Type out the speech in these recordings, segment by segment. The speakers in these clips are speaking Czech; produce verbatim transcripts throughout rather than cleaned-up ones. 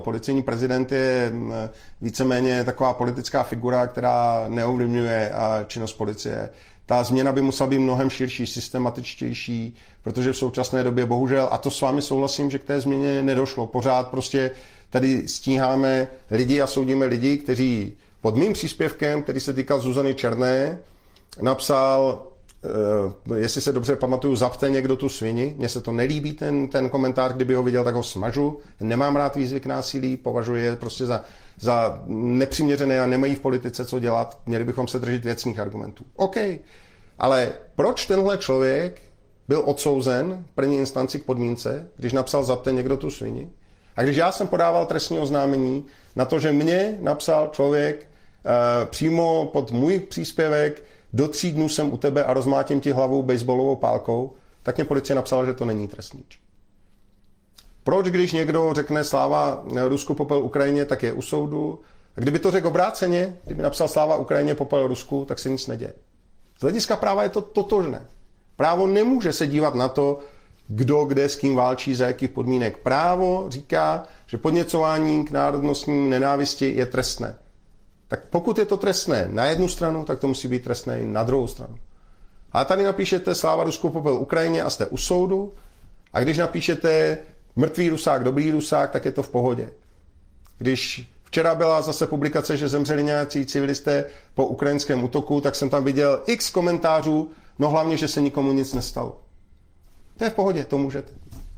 Policejní prezident je víceméně taková politická figura, která neovlivňuje činnost policie. Ta změna by musela být mnohem širší, systematičtější, protože v současné době bohužel, a to s vámi souhlasím, že k té změně nedošlo. Pořád prostě tady stíháme lidi a soudíme lidi, kteří pod mým příspěvkem, který se týkal Zuzany Černé, napsal, uh, jestli se dobře pamatuju, zapte někdo tu svini. Mně se to nelíbí, ten, ten komentář, kdyby ho viděl, tak ho smažu. Nemám rád výzvy k násilí, považuji je prostě za, za nepřiměřené a nemají v politice co dělat. Měli bychom se držet věcných argumentů. OK, ale proč tenhle člověk byl odsouzen v první instanci k podmínce, když napsal zapte někdo tu svini? A když já jsem podával trestní oznámení na to, že mě napsal člověk uh, přímo pod můj příspěvek, do tří dnů jsem u tebe a rozmátím ti hlavou baseballovou pálkou, tak mě policie napsala, že to není trestný čin. Proč, když někdo řekne sláva Rusku, popel Ukrajině, tak je u soudu? A kdyby to řekl obráceně, kdyby napsal sláva Ukrajině, popel Rusku, tak se nic neděje. Z hlediska práva je to totožné. Právo nemůže se dívat na to, kdo kde s kým válčí, za jakých podmínek. Právo říká, že podněcování k národnostní nenávisti je trestné. Tak pokud je to trestné na jednu stranu, tak to musí být trestné i na druhou stranu. A tady napíšete sláva Rusku, popel Ukrajině a jste u soudu. A když napíšete mrtvý Rusák, dobrý Rusák, tak je to v pohodě. Když včera byla zase publikace, že zemřeli nějací civilisté po ukrajinském útoku, tak jsem tam viděl x komentářů, no hlavně, že se nikomu nic nestalo. To je v pohodě, to můžete.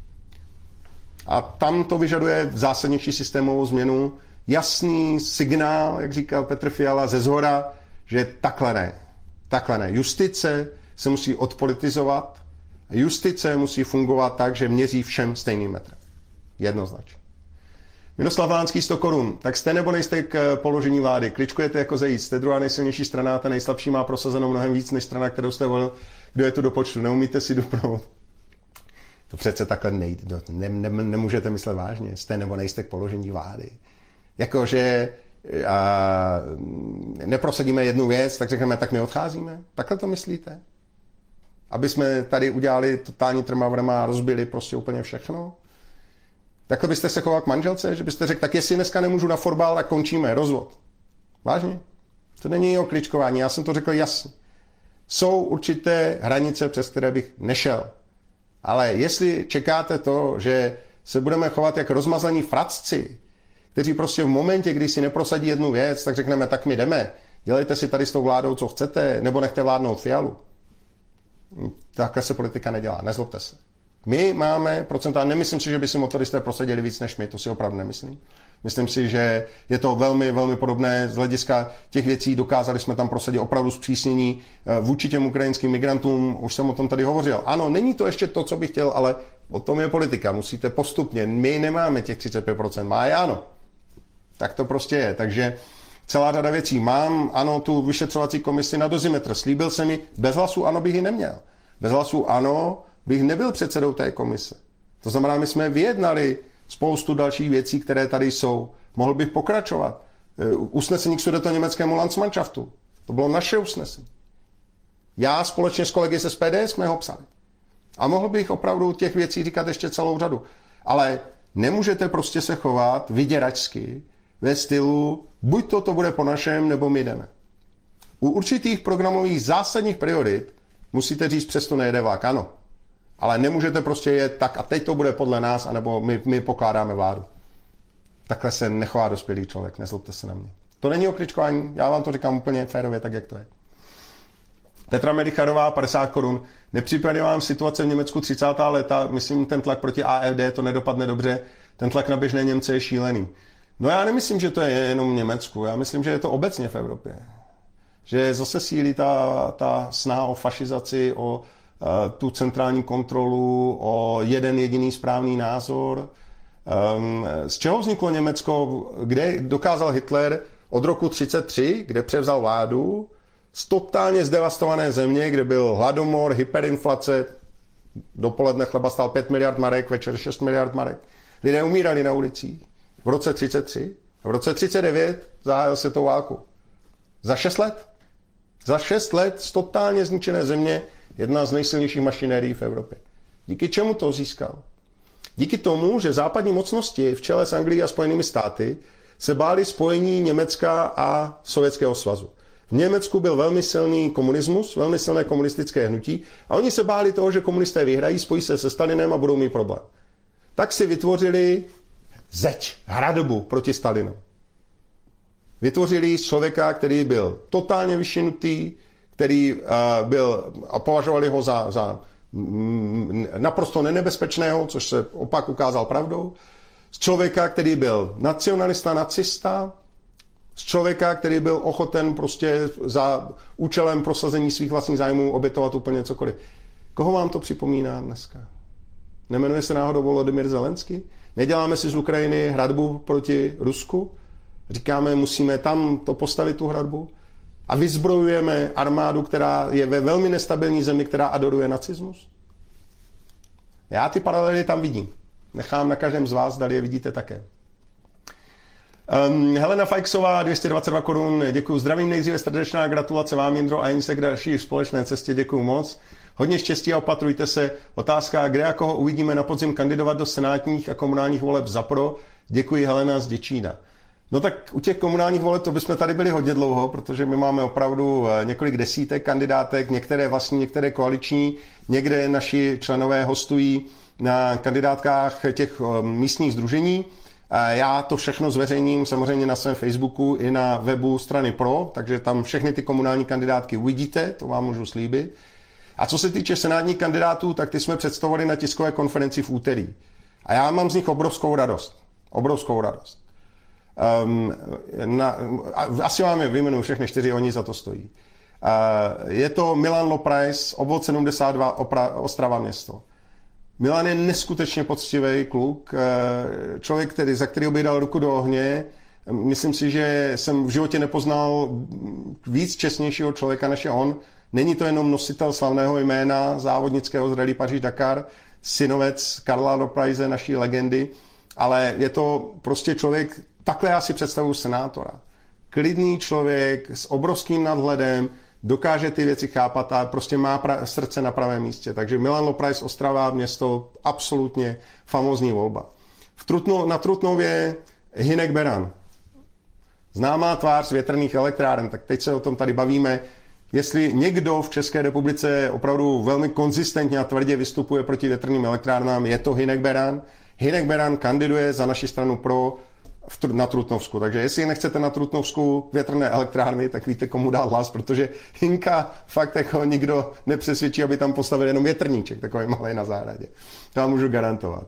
A tam to vyžaduje zásadnější systémovou změnu, jasný signál, jak říkal Petr Fiala, ze zhora, že takhle ne. Takhle ne. Justice se musí odpolitizovat. Justice musí fungovat tak, že měří všem stejným metrem. Jednoznačně. Miroslav Lánský sto korun. Tak jste nebo nejste k položení vlády? Kličkujete jako zajíc. Jste druhá nejsilnější strana, ta nejslabší má prosazeno mnohem víc než strana, kterou jste volil. Kdo je tu do počtu? Neumíte si doprovod? To přece takhle nejde. Ne, ne, nemůžete myslet vážně. Jste nebo nejste k položení vlády. Jakože a, neprosadíme jednu věc, tak řekneme, tak my odcházíme. Takhle to myslíte? Aby jsme tady udělali totální trmavrema a rozbili prostě úplně všechno? Takhle byste se choval k manželce, že byste řekl, tak jestli dneska nemůžu na fotbal, tak končíme, rozvod. Vážně? To není o kličkování, já jsem to řekl jasně. Jsou určité hranice, přes které bych nešel. Ale jestli čekáte to, že se budeme chovat jak rozmazaní fracci, kteří prostě v momentě, kdy si neprosadí jednu věc, tak řekneme, tak my jdeme, dělejte si tady s tou vládou, co chcete, nebo nechte vládnout Fialu. Takhle se politika nedělá, nezlobte se. My máme procenta, nemyslím si, že by si motoristé prosadili víc než my, to si opravdu nemyslím. Myslím si, že je to velmi, velmi podobné z hlediska těch věcí. Dokázali jsme tam prosadit opravdu zpřísnění vůči těm ukrajinským migrantům. Už jsem o tom tady hovořil. Ano, není to ještě to, co bych chtěl, ale o tom je politika. Musíte postupně. My nemáme těch třicet pět procent, má je ano. Tak to prostě je. Takže celá řada věcí. Mám, ano, tu vyšetřovací komisi na dozimetr. Slíbil jsem mi, bez hlasů ano bych ji neměl. Bez hlasů ano bych nebyl předsedou té komise. To znamená, my jsme vyjednali spoustu dalších věcí, které tady jsou. Mohl bych pokračovat. Usnesení k sudetoněmeckému Landsmannschaftu. To bylo naše usnesení. Já společně s kolegy z S P D jsme ho psali. A mohl bych opravdu těch věcí říkat ještě celou řadu. Ale nemůžete prostě se chovat vyděračsky ve stylu buď to, to bude po našem, nebo my jdeme. U určitých programových zásadních priorit musíte říct, přesto nejede vlak, ano. Ale nemůžete prostě jet tak a teď to bude podle nás, anebo my, my pokládáme vládu. Takhle se nechová dospělý člověk, nezlobte se na mě. To není o kličkování, já vám to říkám úplně férově, tak jak to je. Petra Melicharová, padesát korun. Nepřipadá vám situace v Německu třicátá léta, myslím, ten tlak proti A F D, to nedopadne dobře, ten tlak na běžné Němce je šílený. No já nemyslím, že to je jenom v Německu, já myslím, že je to obecně v Evropě. Že zase sílí ta, ta snaha o fašizaci, o uh, tu centrální kontrolu, o jeden jediný správný názor. Um, z čeho vzniklo Německo, kde dokázal Hitler od roku třicet tři, kde převzal vládu, z totálně zdevastované země, kde byl hladomor, hyperinflace, dopoledne chleba stál pět miliard marek, večer šest miliard marek. Lidé umírali na ulicích. V roce třicet tři, v roce třicet devět zahájil světovou válku. Za šest let? Za šest let z totálně zničené země jedna z nejsilnějších mašinérií v Evropě. Díky čemu to získal? Díky tomu, že západní mocnosti v čele s Anglií a Spojenými státy se báli spojení Německa a Sovětského svazu. V Německu byl velmi silný komunismus, velmi silné komunistické hnutí a oni se báli toho, že komunisté vyhrají, spojí se se Stalinem a budou mít problém. Tak si vytvořili zeď, hradbu proti Stalinu. Vytvořili člověka, který byl totálně vyšinutý, který uh, byl, a považovali ho za, za mm, naprosto nenebezpečného, což se opak ukázal pravdou. Z člověka, který byl nacionalista, nacista, z člověka, který byl ochoten prostě za účelem prosazení svých vlastních zájmů obětovat úplně cokoliv. Koho vám to připomíná dneska? Nemenuje se náhodou Volodymyr Zelenský? Neděláme si z Ukrajiny hradbu proti Rusku? Říkáme, musíme tam to postavit, tu hradbu? A vyzbrojujeme armádu, která je ve velmi nestabilní zemi, která adoruje nacismus? Já ty paralely tam vidím. Nechám na každém z vás, dali je vidíte také. Um, Helena Fajksová, dvě stě dvacet dva korun, děkuji. Zdravím, nejdříve srdečná gratulace vám, Jindro, a Jensek, k další společné cestě, děkuji moc. Hodně štěstí a opatrujte se. Otázka, kde a koho uvidíme na podzim kandidovat do senátních a komunálních voleb za pro. Děkuji, Helena z Děčína. No tak u těch komunálních voleb to bychom tady byli hodně dlouho, protože my máme opravdu několik desítek kandidátek, některé vlastní, některé koaliční, někde naši členové hostují na kandidátkách těch místních sdružení. Já to všechno zveřejním samozřejmě na svém Facebooku i na webu strany Pro, takže tam všechny ty komunální kandidátky uvidíte, to vám můžu slíbit. A co se týče senátních kandidátů, tak ty jsme představovali na tiskové konferenci v úterý. A já mám z nich obrovskou radost. Obrovskou radost. Um, na, asi vám je vyjmenuji všechny čtyři, oni za to stojí. Uh, je to Milan Loprais, obvod sedmdesát dva, Opra, Ostrava město. Milan je neskutečně poctivý kluk, člověk, který, za kterého by dal ruku do ohně. Myslím si, že jsem v životě nepoznal víc čestnějšího člověka než je on. Není to jenom nositel slavného jména závodnického z Rallye Paříž-Dakar, synovec Karla Lopraise, naší legendy, ale je to prostě člověk, takhle já si představuji senátora. Klidný člověk s obrovským nadhledem, dokáže ty věci chápat a prostě má pra- srdce na pravém místě. Takže Milan Loprais, Ostrava, město, absolutně famózní volba. V Trutno, na Trutnově Hynek Beran. Známá tvář větrných elektráren, tak teď se o tom tady bavíme. Jestli někdo v České republice opravdu velmi konzistentně a tvrdě vystupuje proti větrným elektrárnám, je to Hynek Beran. Hynek Beran kandiduje za naši stranu Pro na Trutnovsku. Takže jestli nechcete na Trutnovsku větrné elektrárny, tak víte, komu dát hlas, protože Hynka fakt jako nikdo nepřesvědčí, aby tam postavil jenom větrníček, takový malý na zahradě. To vám můžu garantovat.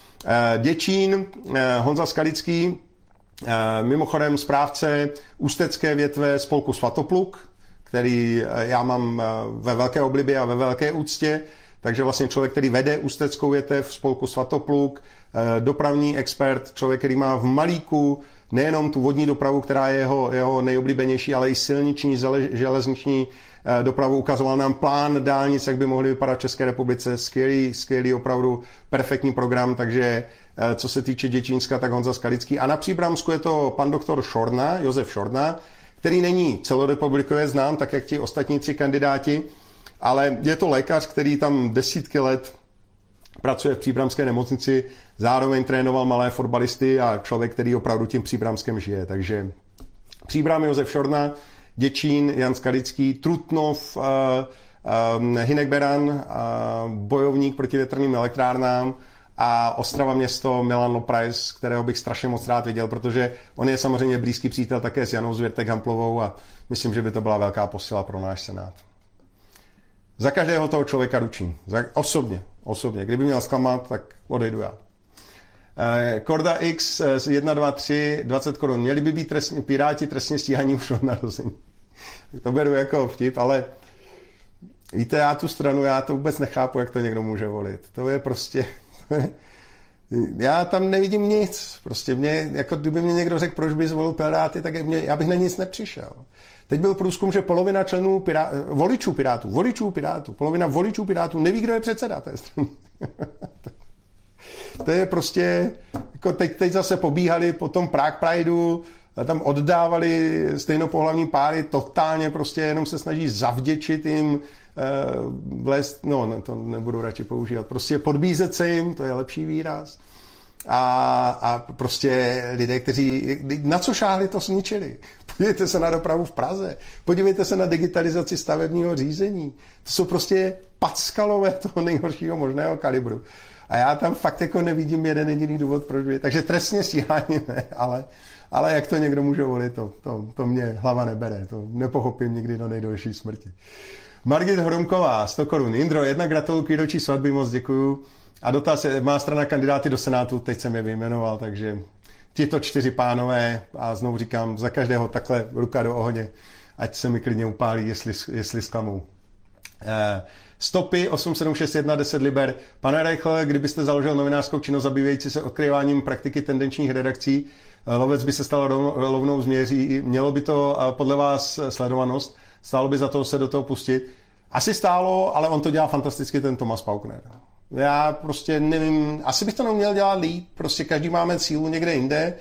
Děčín, Honza Skalický, mimochodem správce ústecké větve spolku Svatopluk, který já mám ve velké oblibě a ve velké úctě, takže vlastně člověk, který vede ústeckou větev spolku Svatopluk, dopravní expert, člověk, který má v malíku nejenom tu vodní dopravu, která je jeho, jeho nejoblíbenější, ale i silniční, železniční dopravu. Ukazoval nám plán dálnic, jak by mohly vypadat v České republice. Skvělý, skvělý, opravdu perfektní program, takže co se týče Děčínska, tak Honza Skalický. A na Příbramsku je to pan doktor Šorna, Josef Šorna, který není celorepublikově znám, tak jak ti ostatní tři kandidáti, ale je to lékař, který tam desítky let pracuje v příbramské nemocnici, zároveň trénoval malé fotbalisty a člověk, který opravdu tím Příbramskem žije. Takže Příbram Josef Šorna, Děčín Jan Skalický, Trutnov, uh, uh, Hynek Beran, uh, bojovník proti větrným elektrárnám a Ostrava město Milan Loprais, kterého bych strašně moc rád viděl, protože on je samozřejmě blízký přítel také s Janou Zvěrtek-Hamplovou a myslím, že by to byla velká posila pro náš senát. Za každého toho člověka ručím. Za, osobně. Osobně. Kdyby měl zklamat, tak odejdu já. Eh, Korda X jedna, dva, tři, dvacet korun. Měli by být trestně, piráti trestně stíhaní už od narození. To beru jako vtip, ale víte, já tu stranu, já to vůbec nechápu, jak to někdo může volit. To je prostě... já tam nevidím nic. Prostě mě, jako kdyby mě někdo řekl, proč by zvolil Piráty, tak mě, já bych na nic nepřišel. Teď byl průzkum, že polovina členů pirá, voličů Pirátů, voličů Pirátů, polovina voličů Pirátů neví, kdo je předseda té strany. To je prostě, jako teď, teď zase pobíhali po tom Prague Prideu, tam oddávali stejnopohlavní páry, totálně prostě jenom se snaží zavděčit jim vlézt, no to nebudu radši používat, prostě podbízet se jim, to je lepší výraz. A, a prostě lidé, kteří, na co šáhli, to zničili. Podívejte se na dopravu v Praze, podívejte se na digitalizaci stavebního řízení. To jsou prostě packalové toho nejhoršího možného kalibru. A já tam fakt jako nevidím jeden jediný důvod, proč by. Takže trestně stíhání ne, ale, ale jak to někdo může volit, to, to, to mě hlava nebere. To nepochopím nikdy do nejdelší smrti. Margit Hromková, sto korun. Indro, jednak gratuluji k výročí svatby, moc děkuju. A dotaz je, má strana kandidáty do Senátu, teď jsem je vyjmenoval, takže tito čtyři pánové, a znovu říkám, za každého takhle ruka do ohně, ať se mi klidně upálí, jestli, jestli zklamou. Eh, Stopy osm sedm šest jedna deset liber. Pane Reichle, kdybyste založil novinářskou činnost zabývající se odkryváním praktiky tendenčních redakcí, lovec by se stal rovnou změří. Mělo by to podle vás sledovanost? Stálo by za to se do toho pustit? Asi stálo, ale on to dělá fantasticky, ten Thomas Paukner. Já prostě nevím, asi bych to neuměl dělat líp, prostě každý máme sílu někde jinde.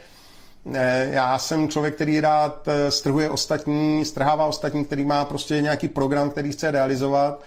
Já jsem člověk, který rád strhuje ostatní, strhává ostatní, který má prostě nějaký program, který chce realizovat.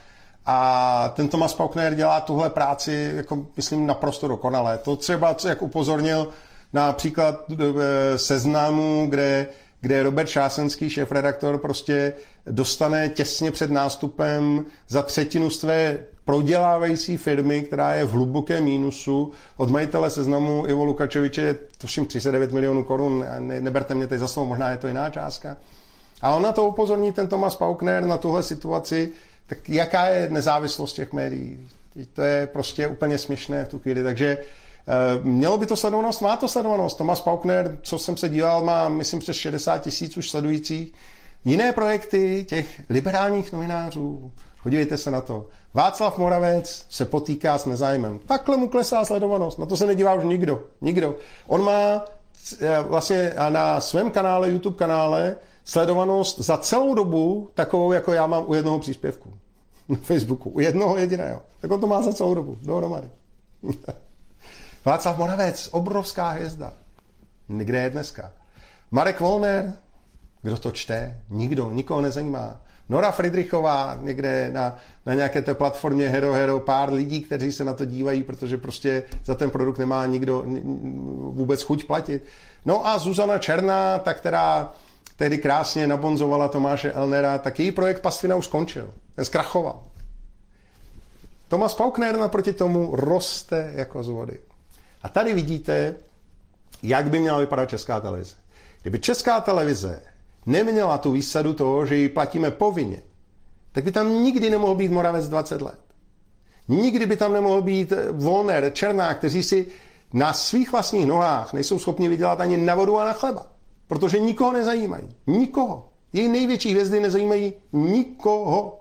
A ten Thomas Paukner dělá tuhle práci, jako myslím, naprosto dokonale. To třeba, jak upozornil na příklad Seznamu, kde, kde Robert Šásenský, šéfredaktor, prostě dostane těsně před nástupem za třetinu své prodělávající firmy, která je v hlubokém mínusu, od majitele Seznamu Ivo Lukačeviče, tuším třicet devět milionů korun, ne, neberte mě teď za slovo, možná je to jiná částka. A on na to upozorní, ten Thomas Paukner, na tuhle situaci. Tak jaká je nezávislost těch médií? To je prostě úplně směšné v tu chvíli. Takže e, mělo by to sledovanost? Má to sledovanost. Thomas Paukner, co jsem se díval, má myslím přes šedesát tisíc už sledujících. Jiné projekty těch liberálních novinářů, podívejte se na to. Václav Moravec se potýká s nezájmem. Takhle mu klesá sledovanost. Na to se nedívá už nikdo. Nikdo. On má vlastně na svém kanále, YouTube kanále, sledovanost za celou dobu takovou, jako já mám u jednoho příspěvku na Facebooku. U jednoho jediného. Tak on to má za celou dobu. Dohromady. Václav Moravec, obrovská hvězda. Kde je dneska? Marek Wollner, kdo to čte? Nikdo, nikoho nezajímá. Nora Friedrichová, někde na, na nějaké té platformě Hero Hero, pár lidí, kteří se na to dívají, protože prostě za ten produkt nemá nikdo vůbec chuť platit. No a Zuzana Černá, ta, která tehdy krásně nabonzovala Tomáše Elnera, tak její projekt Pastvina už skončil. Ten zkrachoval. Thomas Paukner naproti tomu roste jako z vody. A tady vidíte, jak by měla vypadat Česká televize. Kdyby Česká televize neměla tu výsadu toho, že ji platíme povinně, tak by tam nikdy nemohl být Moravec dvacet let. Nikdy by tam nemohl být Wollner, Černá, kteří si na svých vlastních nohách nejsou schopni vydělat ani na vodu a na chleba. Protože nikoho nezajímají. Nikoho. Její největší hvězdy nezajímají nikoho.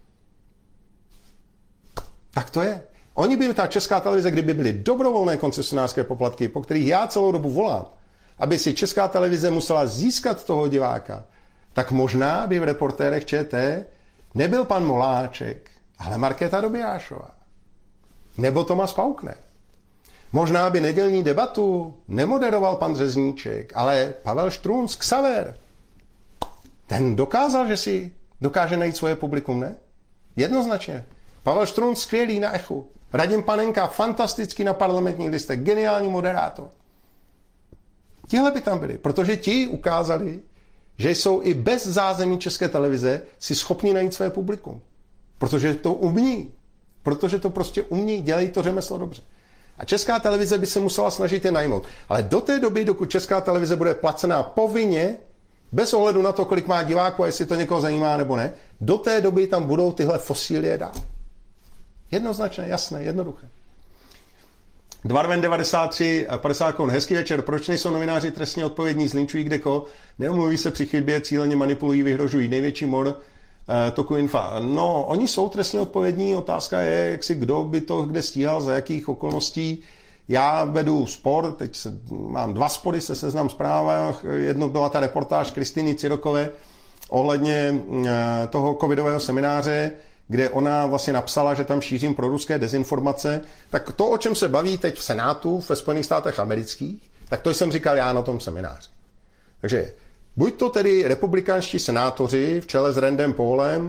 Tak to je. Oni by, ta Česká televize, kdyby byly dobrovolné koncesionářské poplatky, po kterých já celou dobu volám, aby si Česká televize musela získat toho diváka, tak možná by v Reportérech ČT nebyl pan Moláček, ale Markéta Dobijášová. Nebo Thomas Paukner. Možná by nedělní debatu nemoderoval pan Řezníček, ale Pavel Štrunc, Xaver. Ten dokázal, že si dokáže najít svoje publikum, ne? Jednoznačně. Pavel Štrunc skvělý na Echu. Radim Panenka fantastický na Parlamentních listech. Geniální moderátor. Tihle by tam byli, protože ti ukázali, že jsou i bez zázemí České televize si schopni najít své publikum. Protože to umí. Protože to prostě umí, dělají to řemeslo dobře. A Česká televize by se musela snažit je najmout. Ale do té doby, dokud Česká televize bude placená povinně, bez ohledu na to, kolik má diváků a jestli to někoho zajímá nebo ne, do té doby tam budou tyhle fosílie dál. Jednoznačně, jasné, jednoduché. Dvarven devadesát tři, padesát korun. Hezký večer. Proč nejsou novináři trestně odpovědní, zlinčují kdeko, neomluví se při chybě, cíleně manipulují, vyhrožují? Největší mor eh, toku infa. No, oni jsou trestně odpovědní, otázka je, jak si kdo by to kde stíhal, za jakých okolností. Já vedu spor, teď se, mám dva spory se Seznam Zprávách, jedno byla ta reportáž Kristýny Cirokové ohledně eh, toho covidového semináře, kde ona vlastně napsala, že tam šířím proruské dezinformace. Tak to, o čem se baví teď v Senátu ve Spojených státech amerických, tak to jsem říkal já na tom semináři. Takže buď to tedy republikánští senátoři v čele s Randem Paulem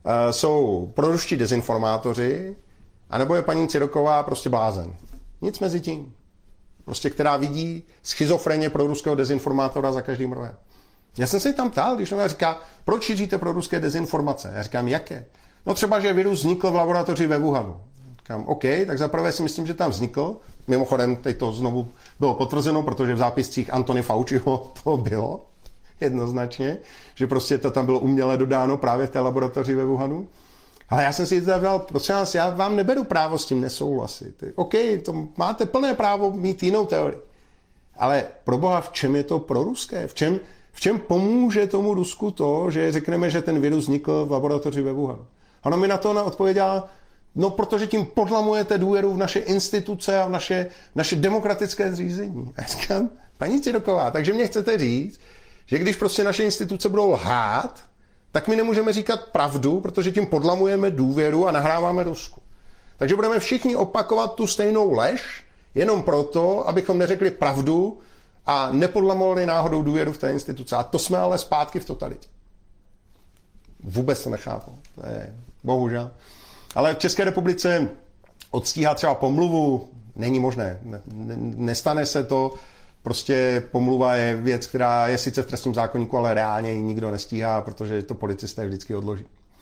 jsou proruští dezinformátoři, anebo je paní Ciroková prostě blázen. Nic mezi tím. Prostě která vidí schizofreně proruského dezinformátora za každým rohem. Já jsem se tam ptal, když ona říká, proč šíříte proruské dezinformace? Já říkám, jaké? No třeba, že virus vznikl v laboratoři ve Wuhanu. Říkám, OK, tak zaprvé si myslím, že tam vznikl. Mimochodem, teď to znovu bylo potvrzeno, protože v zápiscích Anthony Fauciho to bylo jednoznačně, že prostě to tam bylo uměle dodáno právě v té laboratoři ve Wuhanu. Ale já jsem si zadal, prosím vás, já vám neberu právo s tím nesouhlasit. OK, to máte plné právo mít jinou teorii. Ale proboha, v čem je to proruské? V čem, v čem pomůže tomu Rusku to, že řekneme, že ten virus vznikl v laboratoři ve Wuhanu? Ono mi na to ona odpověděla, no protože tím podlamujete důvěru v naše instituce a v naše, naše demokratické zřízení. A já říkám, paní Ciroková, takže mě chcete říct, že když prostě naše instituce budou lhát, tak my nemůžeme říkat pravdu, protože tím podlamujeme důvěru a nahráváme Rusku. Takže budeme všichni opakovat tu stejnou lež, jenom proto, abychom neřekli pravdu a nepodlamovali náhodou důvěru v té instituce. A to jsme ale zpátky v totalitě. Vůbec to nechápu. To je, bohužel. Ale v České republice odstíhat třeba pomluvu není možné. Nestane se to. Prostě pomluva je věc, která je sice v trestním zákoníku, ale reálně ji nikdo nestíhá, protože to policisté vždycky odloží.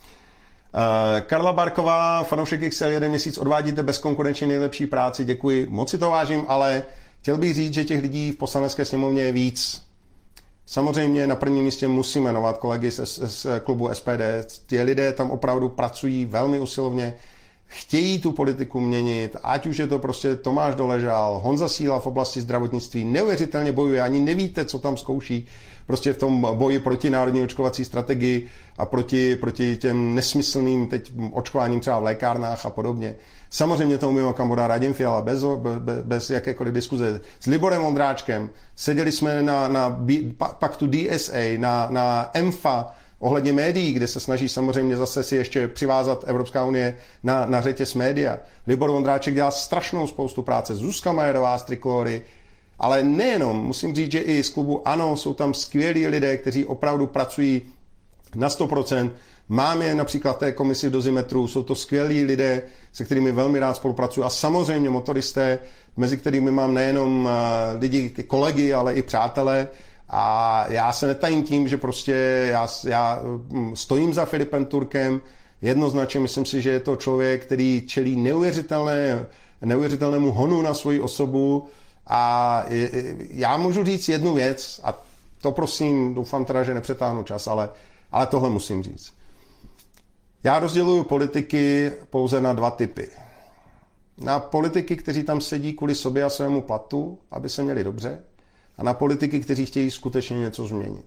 Uh, Karla Barková, fanoušek X L, jeden měsíc odvádíte bezkonkurenčně nejlepší práci, děkuji, moc si to vážím, ale chtěl bych říct, že těch lidí v poslanecké sněmovně je víc. Samozřejmě na prvním místě musím jmenovat kolegy z, z klubu S P D. Ti lidé tam opravdu pracují velmi usilovně, chtějí tu politiku měnit, ať už je to prostě Tomáš Doležal, Honza Síla v oblasti zdravotnictví, neuvěřitelně bojuje, ani nevíte, co tam zkouší, prostě v tom boji proti národní očkovací strategii a proti, proti těm nesmyslným teď očkováním třeba v lékárnách a podobně. Samozřejmě tomu mimo Okamura, Radim Fiala, bez, bez, bez jakékoliv diskuze. S Liborem Ondráčkem seděli jsme na, na paktu D S A, na, na E M F A, ohledně médií, kde se snaží samozřejmě zase si ještě přivázat Evropská unie na, na řetěz média. Libor Vondráček dělá strašnou spoustu práce. Zuzka Majerová z Trikolory. Ale nejenom, musím říct, že i z klubu ANO jsou tam skvělí lidé, kteří opravdu pracují na sto procent. Mám je například v té komisi v Dozimetru, jsou to skvělí lidé, se kterými velmi rád spolupracuji. A samozřejmě motoristé, mezi kterými mám nejenom lidi, kolegy, ale i přátelé. A já se netajím tím, že prostě já, já stojím za Filipem Turkem, jednoznačně myslím si, že je to člověk, který čelí neuvěřitelné, neuvěřitelnému honu na svoji osobu a já můžu říct jednu věc a to prosím, doufám teda, že nepřetáhnu čas, ale, ale tohle musím říct. Já rozděluju politiky pouze na dva typy. Na politiky, kteří tam sedí kvůli sobě a svému platu, aby se měli dobře, a na politiky, kteří chtějí skutečně něco změnit.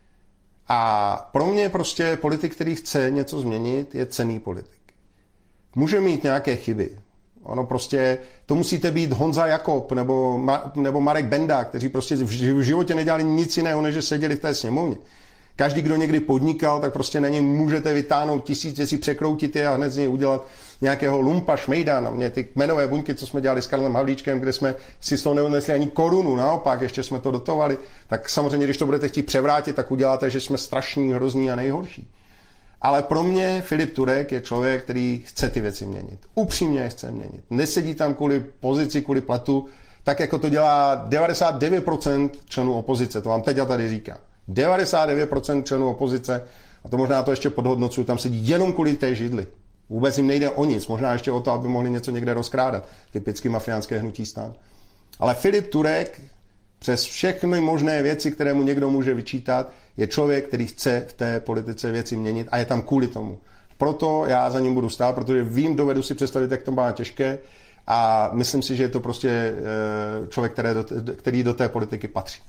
A pro mě prostě politik, který chce něco změnit, je cenný politik. Může mít nějaké chyby. Ono prostě, to musíte být Honza Jakob nebo, Ma, nebo Marek Benda, kteří prostě v životě nedělali nic jiného, než že seděli v té sněmovně. Každý, kdo někdy podnikal, tak prostě na něj můžete vytáhnout tisíc věcí, překroutit je a hned z něj udělat nějakého lumpa, šmejda. Na mě ty kmenové buňky, co jsme dělali s Karlem Havlíčkem, kde jsme si z toho neodnesli ani korunu, naopak, ještě jsme to dotovali. Tak samozřejmě, když to budete chtít převrátit, tak uděláte, že jsme strašní, hrozní a nejhorší. Ale pro mě Filip Turek je člověk, který chce ty věci měnit. Upřímně chce měnit. Nesedí tam kvůli pozici, kvůli platu, tak jako to dělá devadesát devět procent členů opozice. To vám teď já tady říkám. devadesát devět procent členů opozice, a to možná to ještě podhodnocuju, tam sedí jenom kvůli té židli. Vůbec jim nejde o nic, možná ještě o to, aby mohli něco někde rozkrádat. Typicky mafiánské hnutí STAN. Ale Filip Turek přes všechny možné věci, které mu někdo může vyčítat, je člověk, který chce v té politice věci měnit a je tam kvůli tomu. Proto já za ním budu stát, protože vím, dovedu si představit, jak to má těžké a myslím si, že je to prostě člověk, který do, který do té politiky patří.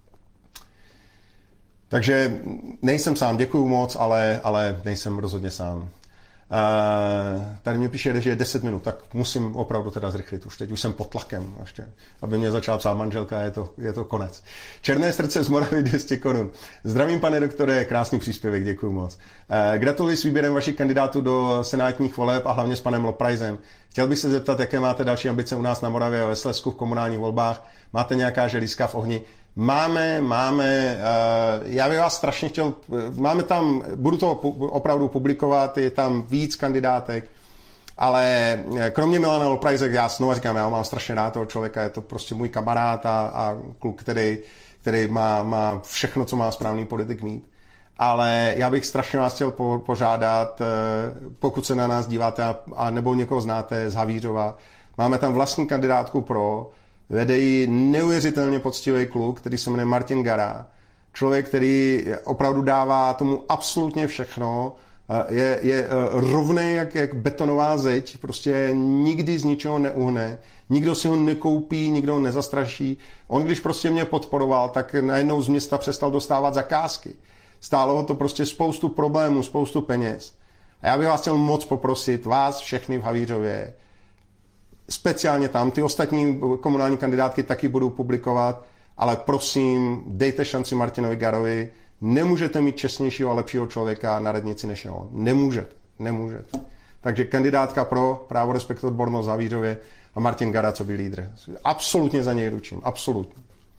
Takže nejsem sám, děkuju moc, ale, ale nejsem rozhodně sám. Uh, tady mě píše, že je deset minut, tak musím opravdu teda zrychlit. Už teď už jsem pod tlakem, ještě, aby mě začala psát manželka, je to, je to konec. Černé srdce z Moravy dvě stě korun. Zdravím, pane doktore, krásný příspěvek, děkuju moc. Uh, gratuluji s výběrem vašich kandidátů do senátních voleb a hlavně s panem Loprajzem. Chtěl bych se zeptat, jaké máte další ambice u nás na Moravě a ve Slezsku v komunálních volbách. Máte nějaká želízka v ohni? Máme, máme, já bych vás strašně chtěl, máme tam, budu to opravdu publikovat, je tam víc kandidátek, ale kromě Milana Loprizek, já znovu říkám, já mám strašně rád toho člověka, je to prostě můj kamarád a, a kluk, který, který má, má všechno, co má správný politik mít. Ale já bych strašně vás chtěl po, požádat, pokud se na nás díváte a, a nebo někoho znáte z Havířova, máme tam vlastní kandidátku pro, vede ji neuvěřitelně poctivý kluk, který se jmenuje Martin Gara. Člověk, který opravdu dává tomu absolutně všechno, je, je rovnej jak, jak betonová zeď, prostě nikdy z ničeho neuhne, nikdo si ho nekoupí, nikdo ho nezastraší. On, když prostě mě podporoval, tak najednou z města přestal dostávat zakázky. Stálo ho to prostě spoustu problémů, spoustu peněz. A já bych vás chtěl moc poprosit, vás všechny v Havířově, speciálně tam, ty ostatní komunální kandidátky taky budou publikovat, ale prosím, dejte šanci Martinovi Garovi, nemůžete mít čestnějšího a lepšího člověka na radnici než on. Nemůžete, nemůžete. Takže kandidátka pro Právo, respekt, odbornost v Havířově a Martin Gara, co by lídr. Absolutně za něj ručím, absolutně.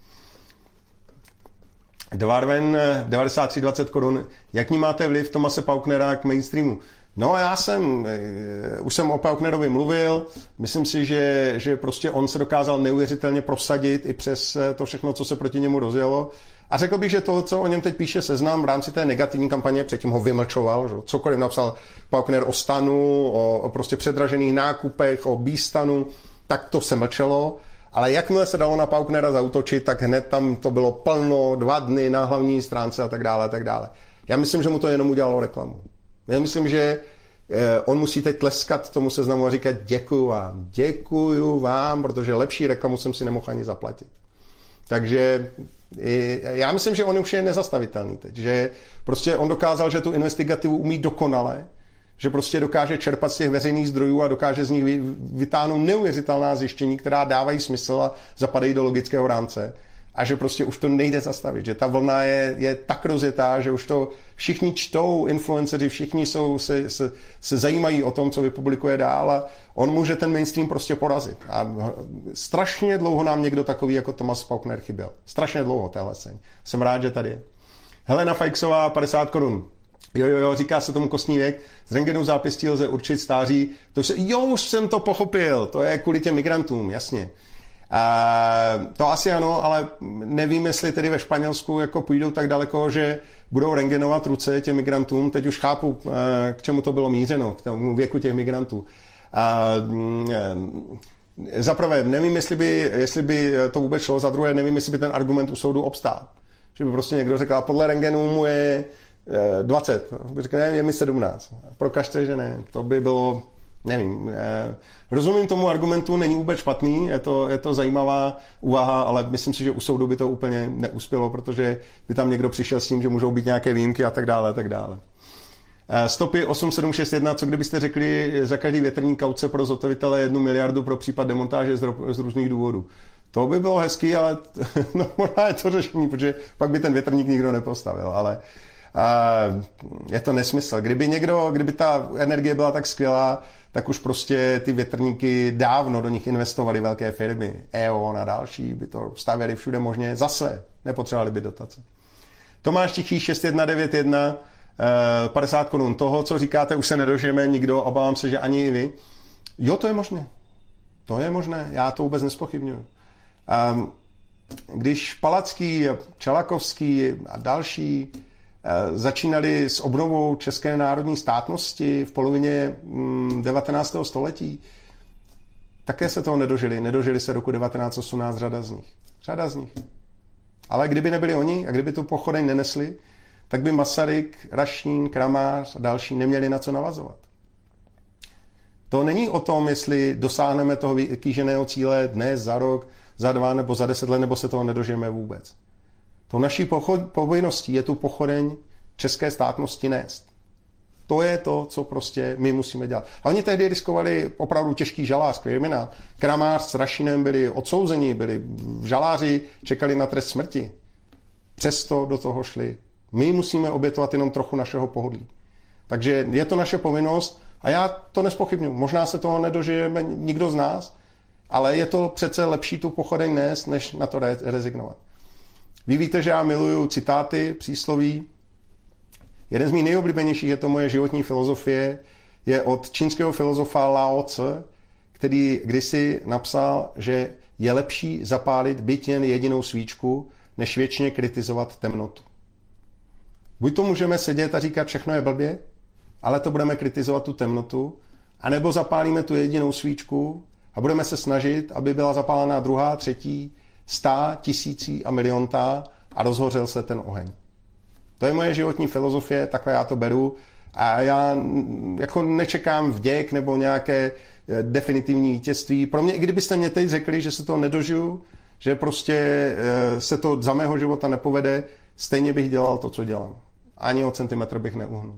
Dvarven devadesát tři dvacet korun. Jak ní máte vliv Tomase Pauknera k mainstreamu? No já jsem, už jsem o Pauknerovi mluvil, myslím si, že, že prostě on se dokázal neuvěřitelně prosadit i přes to všechno, co se proti němu rozjelo. A řekl bych, že to, co o něm teď píše Seznam v rámci té negativní kampaně, předtím ho vymlčoval, že? Cokoliv napsal Paukner o stanu, o, o prostě předražených nákupech, o Bístanu, tak to se mlčelo. Ale jakmile se dalo na Pauknera zaútočit, tak hned tam to bylo plno, dva dny na hlavní stránce a tak dále, a tak dále. Já myslím, že mu to jenom udělalo reklamu. Já myslím, že on musí teď tleskat tomu Seznamu a říkat děkuju vám, děkuju vám, protože lepší reklamu jsem si nemohl ani zaplatit. Takže já myslím, že on už je nezastavitelný teď, že prostě on dokázal, že tu investigativu umí dokonale, že prostě dokáže čerpat z těch veřejných zdrojů a dokáže z nich vytáhnout neuvěřitelná zjištění, která dávají smysl a zapadají do logického rámce. A že prostě už to nejde zastavit, že ta vlna je, je tak rozjetá, že už to všichni čtou, influenceři, všichni jsou, se, se, se zajímají o tom, co vypublikuje dál a on může ten mainstream prostě porazit. A strašně dlouho nám někdo takový jako Tomas Paukner chyběl. Strašně dlouho téhle seň. Jsem rád, že tady je. Helena Fajksová, padesát korun. Jo, jo, jo, říká se tomu kostní věk. Z rentgenu zápěstí lze určit stáří. To se, jo, už jsem to pochopil. To je kvůli těm migrantům, jasně. Uh, to asi ano, ale nevím, jestli tedy ve Španělsku jako půjdou tak daleko, že budou rentgenovat ruce těm migrantům. Teď už chápu, uh, k čemu to bylo mířeno, k tomu věku těch migrantů. Uh, uh, za prvé, nevím, jestli by, jestli by to vůbec šlo, za druhé, nevím, jestli by ten argument u soudu obstál. Že by prostě někdo řekl, podle rentgenu mu je uh, dvacet, by řekl, ne, je mi sedmnáct. Prokažte, že ne. To by bylo, nevím. Uh, Rozumím tomu argumentu, není vůbec špatný, je to, je to zajímavá úvaha, ale myslím si, že u soudu by to úplně neuspělo, protože by tam někdo přišel s tím, že můžou být nějaké výjimky a tak dále, a tak dále. Stopy osm sedm šest jedna, co kdybyste řekli za každý větrník kauce pro zhotovitele jednu miliardu pro případ demontáže z, z různých důvodů. To by bylo hezký, ale no, možná je to řešení, protože pak by ten větrník nikdo nepostavil, ale uh, je to nesmysl. Kdyby někdo, kdyby ta energie byla tak skvělá, tak už prostě ty větrníky dávno do nich investovaly velké firmy. E O N a další by to stavěli všude možně zase. Nepotřebovali by dotace. Tomáš Tichý šest jedna devět jedna, padesát korun. Toho, co říkáte, už se nedožijeme nikdo, obávám se, že ani i vy. Jo, to je možné. To je možné, já to vůbec nespochybnuju. Když Palacký, Čelakovský a další začínali s obnovou české národní státnosti v polovině devatenáctého století. Také se toho nedožili. Nedožili se roku devatenáct osmnáct řada z nich. Řada z nich. Ale kdyby nebyli oni a kdyby tu pochodeň nenesli, tak by Masaryk, Rašín, Kramář a další neměli na co navazovat. To není o tom, jestli dosáhneme toho kýženého cíle dnes, za rok, za dva nebo za deset let, nebo se toho nedožijeme vůbec. To naší povinností je tu pochodeň české státnosti nést. To je to, co prostě my musíme dělat. A oni tehdy riskovali opravdu těžký žalář, kriminál. Kramář s Rašinem byli odsouzeni, byli v žaláři, čekali na trest smrti. Přesto do toho šli. My musíme obětovat jenom trochu našeho pohodlí. Takže je to naše povinnost a já to nespochybnuju. Možná se toho nedožijeme nikdo z nás, ale je to přece lepší tu pochodeň nést, než na to rezignovat. Vy víte, že já miluju citáty, přísloví. Jeden z mých nejoblíbenějších, je to moje životní filozofie, je od čínského filozofa Lao Tse, který kdysi napsal, že je lepší zapálit byť jen jedinou svíčku, než věčně kritizovat temnotu. Buď to můžeme sedět a říkat, všechno je blbě, ale to budeme kritizovat tu temnotu, anebo zapálíme tu jedinou svíčku a budeme se snažit, aby byla zapálená druhá, třetí, stá, tisící a miliontá a rozhořel se ten oheň. To je moje životní filozofie, takhle já to beru a já jako nečekám vděk nebo nějaké definitivní vítězství. Pro mě, i kdybyste mě teď řekli, že se toho nedožiju, že prostě se to za mého života nepovede, stejně bych dělal to, co dělám. Ani o centimetr bych neuhnul.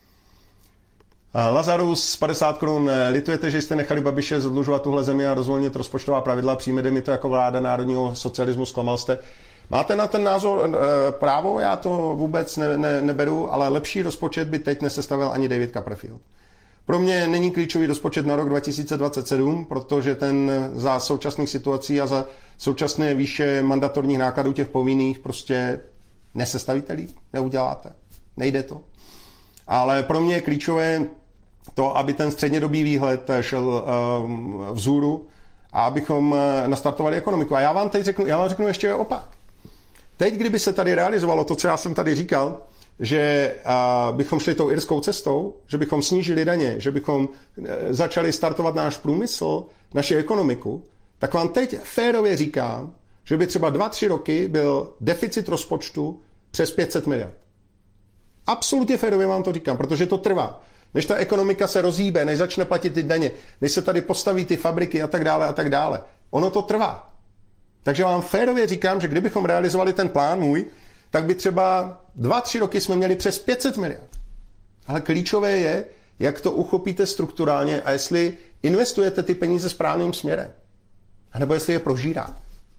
Lazarus, padesát korun. Litujete, že jste nechali Babiše zadlužovat tuhle zemi a rozvolnit rozpočtová pravidla? Přijmete mi to jako vláda národního socialismu, zklamal jste? Máte na ten názor e, právo, já to vůbec ne, ne, neberu, ale lepší rozpočet by teď nesestavil ani David Copperfield. Pro mě není klíčový rozpočet na rok dva tisíce dvacet sedm, protože ten za současných situací a za současné výše mandatorních nákladů těch povinných prostě nesestavíte líp, neuděláte. Nejde to. Ale pro mě je klíčové to, aby ten střednědobý výhled šel um, vzhůru a abychom nastartovali ekonomiku. A já vám teď řeknu, já vám řeknu ještě opak. Teď, kdyby se tady realizovalo to, co já jsem tady říkal, že uh, bychom šli tou irskou cestou, že bychom snížili daně, že bychom uh, začali startovat náš průmysl, naši ekonomiku, tak vám teď férově říkám, že by třeba dva, tři roky byl deficit rozpočtu přes pět set miliard. Absolutně férově vám to říkám, protože to trvá. Než ta ekonomika se rozhýbe, než začne platit ty daně, než se tady postaví ty fabriky a tak dále a tak dále. Ono to trvá. Takže vám férově říkám, že kdybychom realizovali ten plán můj, tak by třeba dva, tři roky jsme měli přes pět set miliard. Ale klíčové je, jak to uchopíte strukturálně a jestli investujete ty peníze správným směrem. A nebo jestli je prožírá.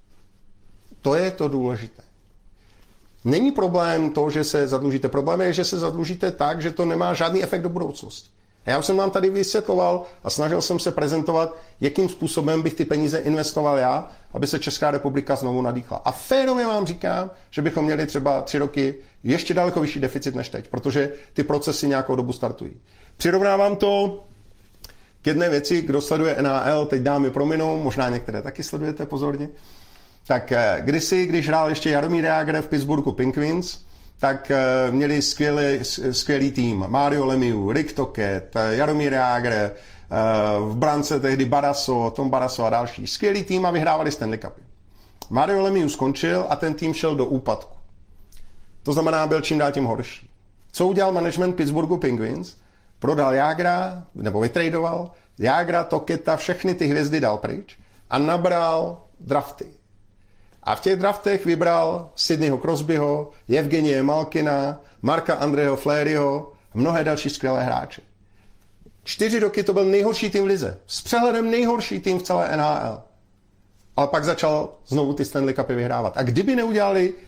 To je to důležité. Není problém to, že se zadlužíte. Problém je, že se zadlužíte tak, že to nemá žádný efekt do budoucnosti. A já jsem vám tady vysvětloval a snažil jsem se prezentovat, jakým způsobem bych ty peníze investoval já, aby se Česká republika znovu nadýchla. A férově vám říkám, že bychom měli třeba tři roky ještě daleko vyšší deficit než teď, protože ty procesy nějakou dobu startují. Přirovnávám to k jedné věci, kdo sleduje N H L, teď dámy prominou, možná některé taky sledujete pozorně. Tak kdysi, když hrál ještě Jaromír Jágr v Pittsburghu Penguins, tak měli skvělý, skvělý tým. Mario Lemieux, Rick Tocchet, Jaromír Jágr, v brance tehdy Barasso, Tom Barasso a další. Skvělý tým a vyhrávali Stanley Cupy. Mario Lemieux skončil a ten tým šel do úpadku. To znamená, byl čím dál tím horší. Co udělal management Pittsburghu Penguins? Prodal Jágra, nebo vytradoval Jágra, Toccheta, všechny ty hvězdy dal pryč a nabral drafty. A v těch draftech vybral Sidneyho Crosbyho, Evgenie Malkina, Marka Andreho Fleuryho a mnohé další skvělé hráče. Čtyři roky to byl nejhorší tým v lize. S přehledem nejhorší tým v celé N H L. Ale pak začal znovu ty Stanley Cupy vyhrávat. A kdyby neudělali